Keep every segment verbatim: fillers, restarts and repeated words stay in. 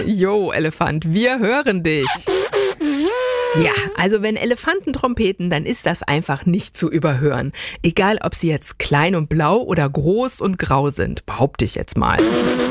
Jo, Elefant, wir hören dich. Ja, also wenn Elefanten trompeten, dann ist das einfach nicht zu überhören. Egal, ob sie jetzt klein und blau oder groß und grau sind, behaupte ich jetzt mal.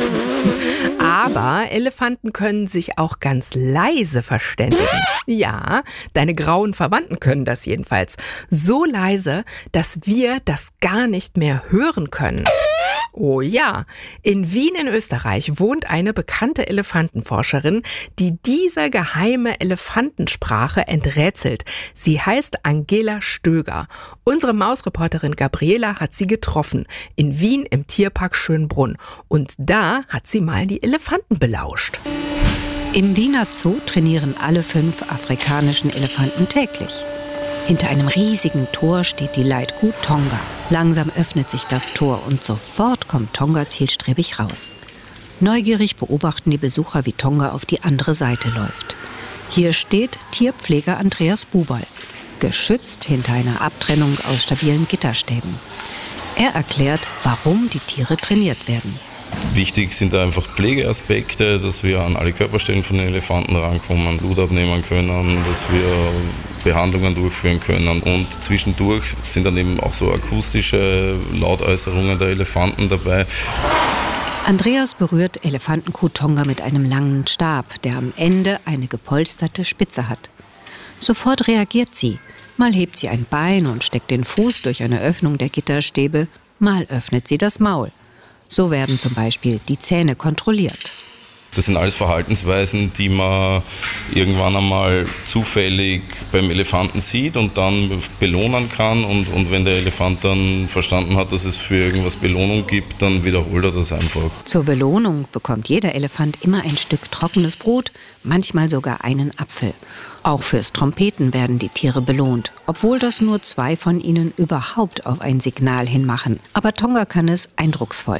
Aber Elefanten können sich auch ganz leise verständigen. Ja, deine grauen Verwandten können das jedenfalls. So leise, dass wir das gar nicht mehr hören können. Oh ja, in Wien in Österreich wohnt eine bekannte Elefantenforscherin, die diese geheime Elefantensprache enträtselt. Sie heißt Angela Stöger. Unsere Mausreporterin Gabriela hat sie getroffen, in Wien im Tierpark Schönbrunn. Und da hat sie mal die Elefanten belauscht. Im Wiener Zoo trainieren alle fünf afrikanischen Elefanten täglich. Hinter einem riesigen Tor steht die Leitkuh Tonga. Langsam öffnet sich das Tor und sofort kommt Tonga zielstrebig raus. Neugierig beobachten die Besucher, wie Tonga auf die andere Seite läuft. Hier steht Tierpfleger Andreas Buberl, geschützt hinter einer Abtrennung aus stabilen Gitterstäben. Er erklärt, warum die Tiere trainiert werden. Wichtig sind einfach Pflegeaspekte, dass wir an alle Körperstellen von den Elefanten rankommen, Blut abnehmen können, dass wir Behandlungen durchführen können. Und zwischendurch sind dann eben auch so akustische Lautäußerungen der Elefanten dabei. Andreas berührt Elefantenkuh Tonga mit einem langen Stab, der am Ende eine gepolsterte Spitze hat. Sofort reagiert sie. Mal hebt sie ein Bein und steckt den Fuß durch eine Öffnung der Gitterstäbe, mal öffnet sie das Maul. So werden zum Beispiel die Zähne kontrolliert. Das sind alles Verhaltensweisen, die man irgendwann einmal zufällig beim Elefanten sieht und dann belohnen kann. Und, und wenn der Elefant dann verstanden hat, dass es für irgendwas Belohnung gibt, dann wiederholt er das einfach. Zur Belohnung bekommt jeder Elefant immer ein Stück trockenes Brot, manchmal sogar einen Apfel. Auch fürs Trompeten werden die Tiere belohnt, obwohl das nur zwei von ihnen überhaupt auf ein Signal hinmachen. Aber Tonga kann es eindrucksvoll.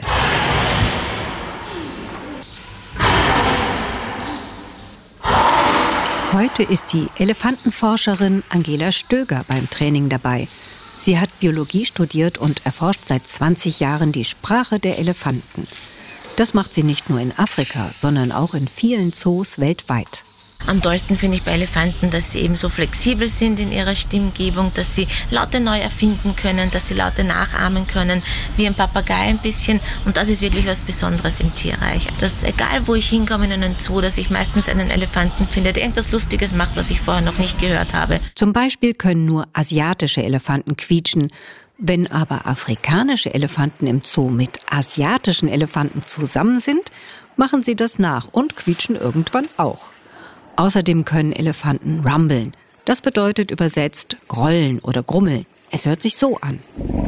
Heute ist die Elefantenforscherin Angela Stöger beim Training dabei. Sie hat Biologie studiert und erforscht seit zwanzig Jahren die Sprache der Elefanten. Das macht sie nicht nur in Afrika, sondern auch in vielen Zoos weltweit. Am tollsten finde ich bei Elefanten, dass sie eben so flexibel sind in ihrer Stimmgebung, dass sie Laute neu erfinden können, dass sie Laute nachahmen können, wie ein Papagei ein bisschen. Und das ist wirklich was Besonderes im Tierreich. Dass egal, wo ich hinkomme in einen Zoo, dass ich meistens einen Elefanten finde, der irgendwas Lustiges macht, was ich vorher noch nicht gehört habe. Zum Beispiel können nur asiatische Elefanten quietschen. Wenn aber afrikanische Elefanten im Zoo mit asiatischen Elefanten zusammen sind, machen sie das nach und quietschen irgendwann auch. Außerdem können Elefanten rumbeln. Das bedeutet übersetzt grollen oder grummeln. Es hört sich so an.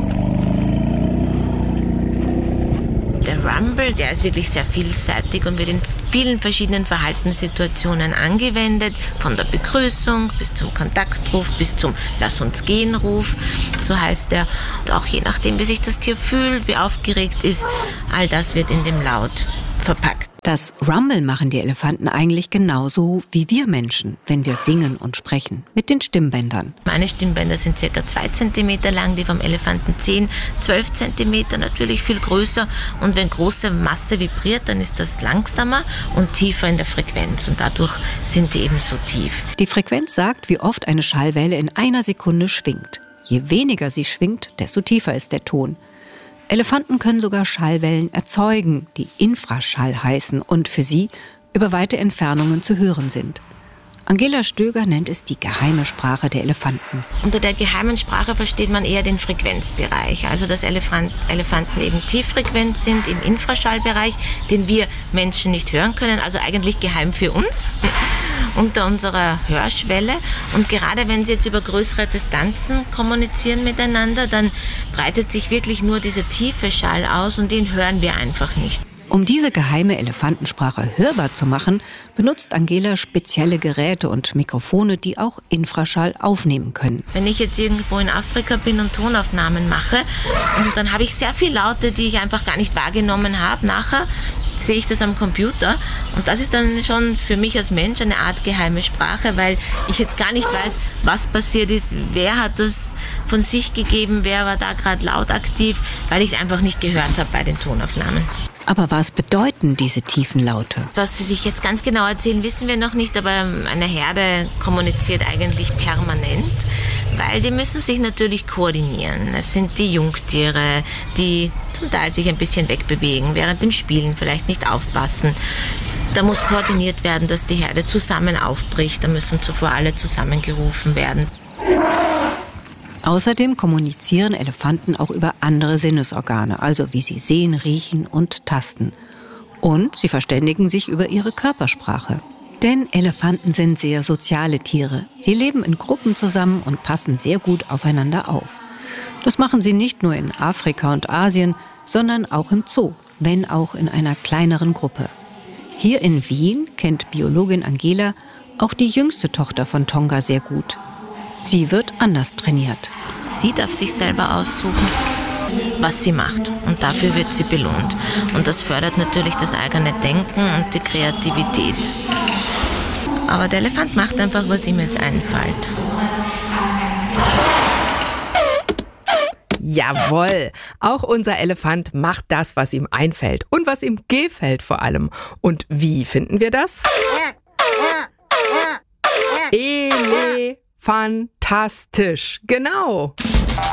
Der Rumble, der ist wirklich sehr vielseitig und wird in vielen verschiedenen Verhaltenssituationen angewendet. Von der Begrüßung bis zum Kontaktruf, bis zum Lass uns gehen Ruf, so heißt er. Und auch je nachdem, wie sich das Tier fühlt, wie aufgeregt ist, all das wird in dem Laut verpackt. Das Rumble machen die Elefanten eigentlich genauso wie wir Menschen, wenn wir singen und sprechen, mit den Stimmbändern. Meine Stimmbänder sind circa zwei Zentimeter lang, die vom Elefanten zehn, zwölf Zentimeter, natürlich viel größer. Und wenn große Masse vibriert, dann ist das langsamer und tiefer in der Frequenz. Und dadurch sind die eben so tief. Die Frequenz sagt, wie oft eine Schallwelle in einer Sekunde schwingt. Je weniger sie schwingt, desto tiefer ist der Ton. Elefanten können sogar Schallwellen erzeugen, die Infraschall heißen und für sie über weite Entfernungen zu hören sind. Angela Stöger nennt es die geheime Sprache der Elefanten. Unter der geheimen Sprache versteht man eher den Frequenzbereich, also dass Elefant, Elefanten eben tieffrequent sind im Infraschallbereich, den wir Menschen nicht hören können, also eigentlich geheim für uns, unter unserer Hörschwelle. Und gerade wenn sie jetzt über größere Distanzen kommunizieren miteinander, dann breitet sich wirklich nur dieser tiefe Schall aus und den hören wir einfach nicht. Um diese geheime Elefantensprache hörbar zu machen, benutzt Angela spezielle Geräte und Mikrofone, die auch Infraschall aufnehmen können. Wenn ich jetzt irgendwo in Afrika bin und Tonaufnahmen mache, und dann habe ich sehr viele Laute, die ich einfach gar nicht wahrgenommen habe. Nachher sehe ich das am Computer und das ist dann schon für mich als Mensch eine Art geheime Sprache, weil ich jetzt gar nicht weiß, was passiert ist, wer hat das von sich gegeben, wer war da gerade laut aktiv, weil ich es einfach nicht gehört habe bei den Tonaufnahmen. Aber was bedeuten diese tiefen Laute? Was sie sich jetzt ganz genau erzählen, wissen wir noch nicht, aber eine Herde kommuniziert eigentlich permanent, weil die müssen sich natürlich koordinieren. Es sind die Jungtiere, die zum Teil sich ein bisschen wegbewegen, während dem Spielen vielleicht nicht aufpassen. Da muss koordiniert werden, dass die Herde zusammen aufbricht. Da müssen zuvor alle zusammengerufen werden. Außerdem kommunizieren Elefanten auch über andere Sinnesorgane, also wie sie sehen, riechen und tasten. Und sie verständigen sich über ihre Körpersprache. Denn Elefanten sind sehr soziale Tiere. Sie leben in Gruppen zusammen und passen sehr gut aufeinander auf. Das machen sie nicht nur in Afrika und Asien, sondern auch im Zoo, wenn auch in einer kleineren Gruppe. Hier in Wien kennt Biologin Angela auch die jüngste Tochter von Tonga sehr gut. Sie wird anders trainiert. Sie darf sich selber aussuchen, was sie macht. Und dafür wird sie belohnt. Und das fördert natürlich das eigene Denken und die Kreativität. Aber der Elefant macht einfach, was ihm jetzt einfällt. Jawohl, auch unser Elefant macht das, was ihm einfällt und was ihm gefällt vor allem. Und wie finden wir das? Elefantisch, genau.